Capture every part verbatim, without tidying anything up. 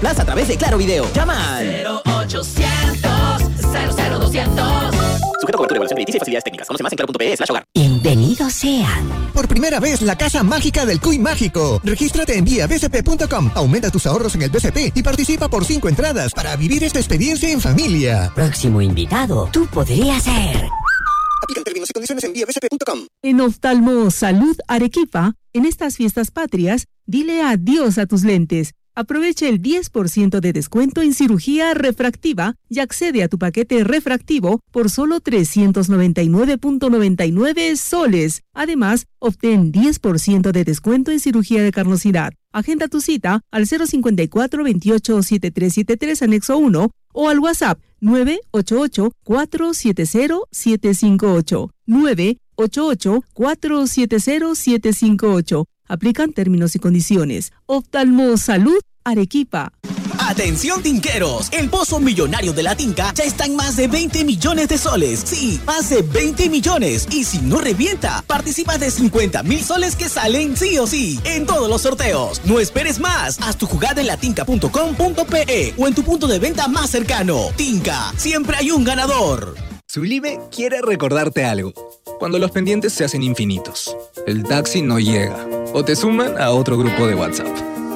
Plus a través de Claro Video. Llama al cero ochocientos, cero cero doscientos. Sujeto a cobertura, evaluación crediticia y facilidades técnicas. Conoce más en claro.pe slash hogar. Bienvenidos sean. Por primera vez, la Caja Mágica del Cuy Mágico. Regístrate en vía b c p punto com. Aumenta tus ahorros en el B C P y participa por cinco entradas para vivir esta experiencia en familia. Próximo invitado, tú podrías ser. Aplican términos y condiciones en vía b c p punto com. En Oftalmo Salud Arequipa, en estas fiestas patrias, dile adiós a tus lentes. Aprovecha el diez por ciento de descuento en cirugía refractiva y accede a tu paquete refractivo por solo trescientos noventa y nueve punto noventa y nueve soles. Además, obtén diez por ciento de descuento en cirugía de carnosidad. Agenda tu cita al cero cincuenta y cuatro, veintiocho, setenta y tres setenta y tres anexo uno o al WhatsApp nueve ocho ocho, cuatro siete cero, siete cinco ocho. nueve ocho ocho, cuatro siete cero, siete cinco ocho. Aplican términos y condiciones. Oftalmo Salud Arequipa. Atención tinqueros, el pozo millonario de la Tinca ya está en más de veinte millones de soles. Sí, más de veinte millones. Y si no revienta, participas de cincuenta mil soles que salen sí o sí en todos los sorteos. No esperes más, haz tu jugada en latinca punto com punto pe o en tu punto de venta más cercano. Tinca, siempre hay un ganador. Sublime quiere recordarte algo. Cuando los pendientes se hacen infinitos, el taxi no llega o te suman a otro grupo de WhatsApp.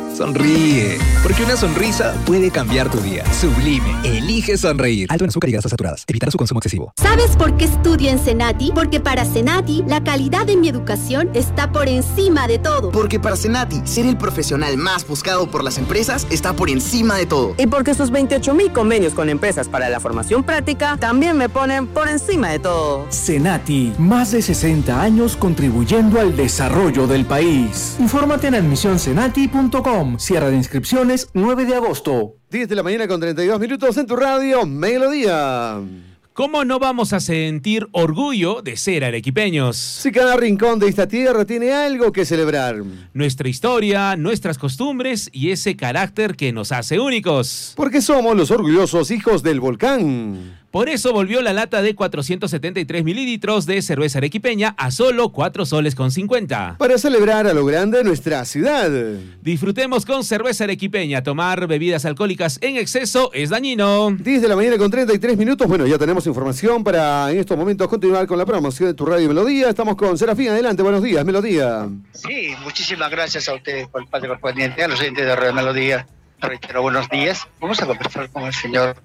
Sonríe, porque una sonrisa puede cambiar tu día. Sublime, elige sonreír. Alto en azúcar y grasas saturadas. Evitar su consumo excesivo. ¿Sabes por qué estudio en Senati? Porque para Senati, la calidad de mi educación está por encima de todo. Porque para Senati, ser el profesional más buscado por las empresas está por encima de todo. Y porque sus veintiocho mil convenios con empresas para la formación práctica también me ponen por encima de todo. Senati, más de sesenta años contribuyendo al desarrollo del país. Infórmate en admisión senati punto com. Cierre de inscripciones nueve de agosto. diez de la mañana con treinta y dos minutos en tu radio, Melodía. ¿Cómo no vamos a sentir orgullo de ser arequipeños? Si cada rincón de esta tierra tiene algo que celebrar. Nuestra historia, nuestras costumbres y ese carácter que nos hace únicos. Porque somos los orgullosos hijos del volcán. Por eso volvió la lata de cuatrocientos setenta y tres mililitros de cerveza arequipeña a solo cuatro soles con cincuenta. Para celebrar a lo grande nuestra ciudad. Disfrutemos con cerveza arequipeña. Tomar bebidas alcohólicas en exceso es dañino. diez de la mañana con treinta y tres minutos. Bueno, ya tenemos información para en estos momentos continuar con la promoción de tu radio Melodía. Estamos con Serafín. Adelante, buenos días, Melodía. Sí, muchísimas gracias a ustedes por el parte correspondiente, a los oyentes de Radio Melodía. Reitero, buenos días. Vamos a conversar con el señor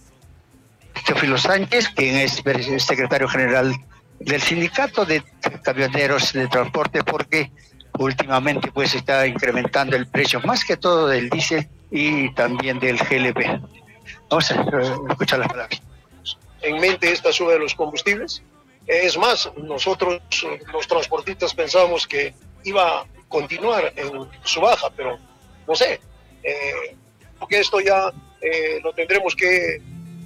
Teófilo Sánchez, quien es secretario general del sindicato de camioneros de transporte, porque últimamente pues está incrementando el precio, más que todo del diésel y también del G L P. Vamos a escuchar las palabras. En mente esta suba de los combustibles. Es más, nosotros los transportistas pensábamos que iba a continuar en su baja, pero no sé, eh, porque esto ya eh, lo tendremos que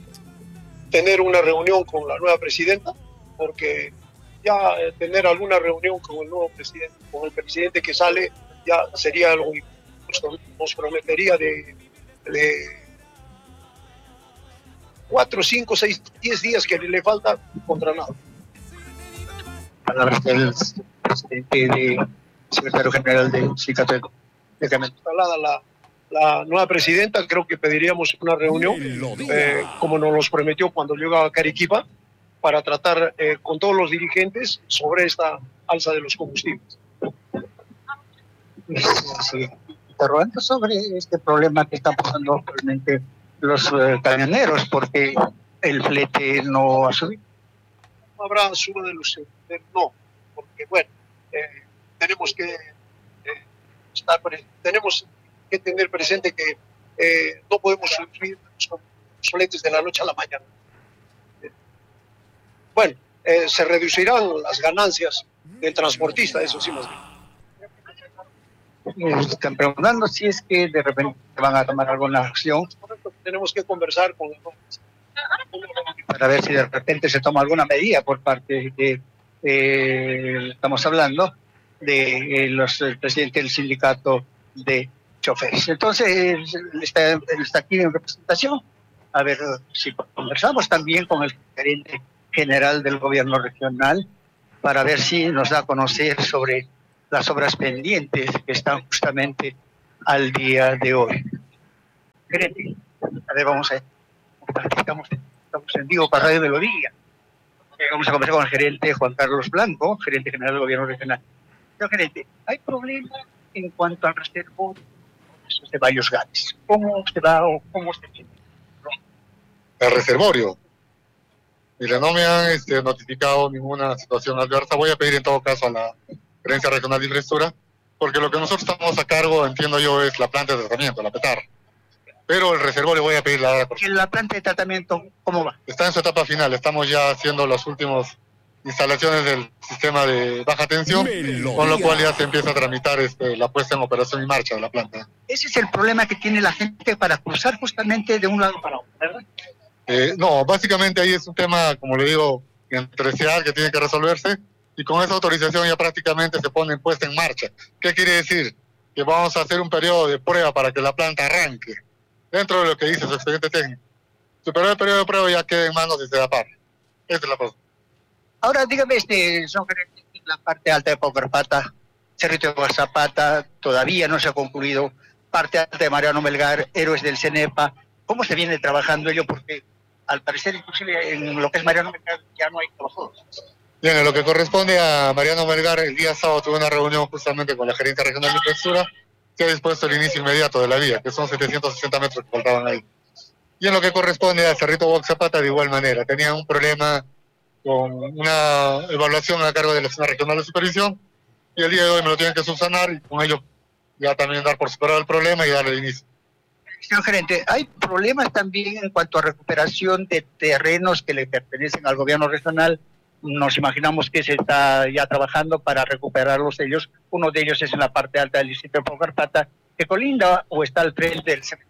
tener una reunión con la nueva presidenta, porque ya eh, tener alguna reunión con el nuevo presidente, con el presidente que sale, ya sería algo injusto. Nos prometería de, de cuatro, cinco, seis, diez días que le falta contra nada. Palabras del presidente de secretario general del sindicato de camioneros. La, la nueva presidenta, creo que pediríamos una reunión, eh, como nos los prometió cuando llegó a Arequipa, para tratar eh, con todos los dirigentes sobre esta alza de los combustibles. Sí, interrogando sobre este problema que están pasando actualmente los eh, camioneros, porque el flete no ha subido. No habrá suba de los eh, no, porque bueno, eh, tenemos que eh, estar tenemos que tener presente que eh, no podemos subir los fletes de la noche a la mañana. Eh, bueno, eh, se reducirán las ganancias del transportista, eso sí más bien. Están preguntando si es que de repente van a tomar alguna acción. Tenemos que conversar con ellos para ver si de repente se toma alguna medida por parte de, eh, estamos hablando de eh, los el presidente del sindicato de choferes. Entonces está, está aquí en representación. A ver si conversamos también con el gerente general del gobierno regional para ver si nos da a conocer sobre las obras pendientes que están justamente al día de hoy. gerente. A ver, vamos a ver. Estamos, estamos en vivo para Radio Melodía. Eh, vamos a conversar con el gerente Juan Carlos Blanco, gerente general del gobierno regional. Señor gerente, hay problemas en cuanto al reservo de varios gatos. ¿Cómo usted va o cómo usted tiene? El reservorio. Mira, no me han este, notificado ninguna situación adversa. Voy a pedir en todo caso a la Gerencia Regional de Infraestructura, porque lo que nosotros estamos a cargo, entiendo yo, es la planta de tratamiento, la PETAR. Pero el reservorio voy a pedir la hora. ¿Y la planta de tratamiento cómo va? Está en su etapa final. Estamos ya haciendo las últimas instalaciones del sistema de baja tensión, Melodía. Con lo cual ya se empieza a tramitar este, la puesta en operación y marcha de la planta. Ese es el problema que tiene la gente para cruzar justamente de un lado para otro, ¿verdad? Eh, no, básicamente ahí es un tema, como le digo, empresarial que tiene que resolverse, y con esa autorización ya prácticamente se pone puesta en marcha. ¿Qué quiere decir? Que vamos a hacer un periodo de prueba para que la planta arranque, dentro de lo que dice su expediente técnico. Superar el periodo de prueba ya queda en manos de CEDAPAR. Esa es la cosa. Ahora, dígame, este, son la parte alta de Paucarpata, Cerrito de Guazapata, todavía no se ha concluido, parte alta de Mariano Melgar, Héroes del CENEPA. ¿Cómo se viene trabajando ello? Porque al parecer, inclusive en lo que es Mariano Melgar, ya no hay trabajadores. Bien, en lo que corresponde a Mariano Melgar, el día sábado tuve una reunión justamente con la Gerencia Regional de Infraestructura, que ha dispuesto el inicio inmediato de la vía, que son setecientos sesenta metros que faltaban ahí. Y en lo que corresponde a Cerrito Guaxapata, de igual manera, tenía un problema con una evaluación a cargo de la Oficina Regional de Supervisión, y el día de hoy me lo tienen que subsanar, y con ello ya también dar por superado el problema y darle el inicio. Señor gerente, hay problemas también en cuanto a recuperación de terrenos que le pertenecen al gobierno regional. Nos imaginamos que se está ya trabajando para recuperarlos ellos. Uno de ellos es en la parte alta del distrito de Paucarpata, que colinda o está al frente del C E M.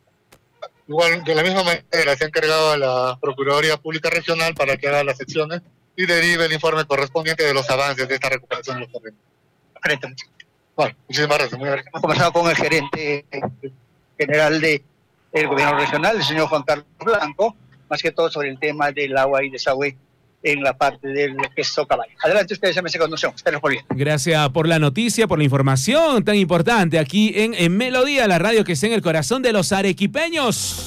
Igual, de la misma manera, se ha encargado a la Procuraduría Pública Regional para que haga las secciones y derive el informe correspondiente de los avances de esta recuperación de los terrenos. Gerente, bueno, muchísimas gracias. Muy Hemos conversado con el gerente general del gobierno regional, el señor Juan Carlos Blanco, más que todo sobre el tema del agua y desagüe en la parte del que es Socabay. Adelante ustedes, M S Conducción. Ustedes por bien. Gracias por la noticia, por la información tan importante aquí en, en Melodía, la radio que está en el corazón de los arequipeños.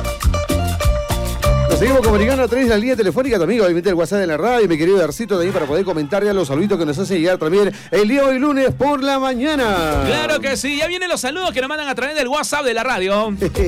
Nos seguimos comunicando a través de la línea telefónica, tu amigo, obviamente el WhatsApp de la radio, y mi querido Darcito también para poder comentar ya los saluditos que nos hacen llegar también el día de hoy lunes por la mañana. Claro que sí, ya vienen los saludos que nos mandan a través del WhatsApp de la radio.